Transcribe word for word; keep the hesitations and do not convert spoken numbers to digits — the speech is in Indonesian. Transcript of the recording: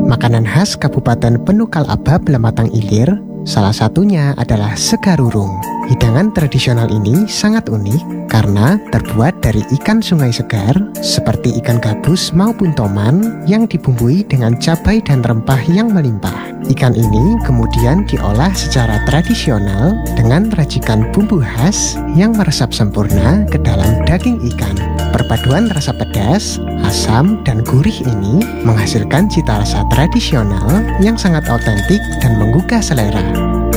Makanan khas Kabupaten Penukal Aba Blematang Ilir, salah satunya adalah segarurung. Hidangan tradisional ini sangat unik karena terbuat dari ikan sungai segar seperti ikan gabus maupun toman yang dibumbui dengan cabai dan rempah yang melimpah. Ikan ini kemudian diolah secara tradisional dengan racikan bumbu khas yang meresap sempurna ke dalam daging ikan. Perpaduan rasa pedas, asam, dan gurih ini menghasilkan cita rasa tradisional yang sangat autentik dan menggugah selera.